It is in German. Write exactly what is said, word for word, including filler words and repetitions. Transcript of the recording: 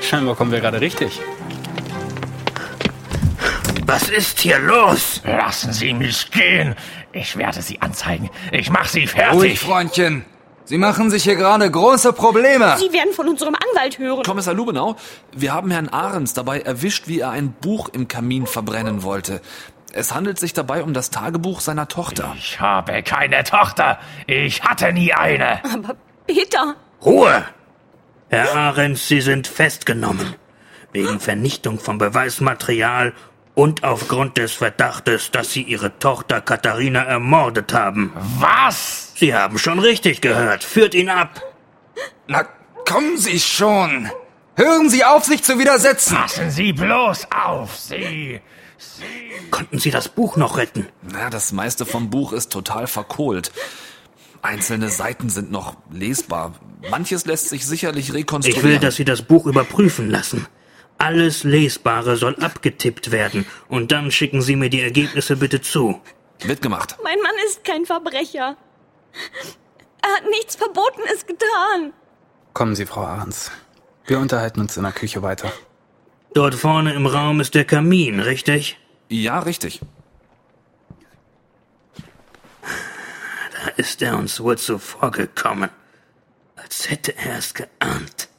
Scheinbar kommen wir gerade richtig. Was ist hier los? Lassen Sie mich gehen. Ich werde Sie anzeigen. Ich mache Sie fertig. Ruhig, Freundchen. Sie machen sich hier gerade große Probleme. Sie werden von unserem Anwalt hören. Kommissar Lubenau, wir haben Herrn Ahrens dabei erwischt, wie er ein Buch im Kamin verbrennen wollte. Es handelt sich dabei um das Tagebuch seiner Tochter. Ich habe keine Tochter. Ich hatte nie eine. Aber Peter... Ruhe! Herr Ahrens, Sie sind festgenommen. Wegen Vernichtung von Beweismaterial und aufgrund des Verdachtes, dass Sie Ihre Tochter Katharina ermordet haben. Was? Sie haben schon richtig gehört. Führt ihn ab. Na, kommen Sie schon. Hören Sie auf, sich zu widersetzen. Passen Sie bloß auf, Sie... Sie... Konnten Sie das Buch noch retten? Na, das meiste vom Buch ist total verkohlt. Einzelne Seiten sind noch lesbar. Manches lässt sich sicherlich rekonstruieren. Ich will, dass Sie das Buch überprüfen lassen. Alles Lesbare soll abgetippt werden. Und dann schicken Sie mir die Ergebnisse bitte zu. Mitgemacht. Mein Mann ist kein Verbrecher. Er hat nichts Verbotenes getan. Kommen Sie, Frau Ahrens. Wir unterhalten uns in der Küche weiter. Dort vorne im Raum ist der Kamin, richtig? Ja, richtig. Da ist er uns wohl so vorgekommen, als hätte er es geahnt.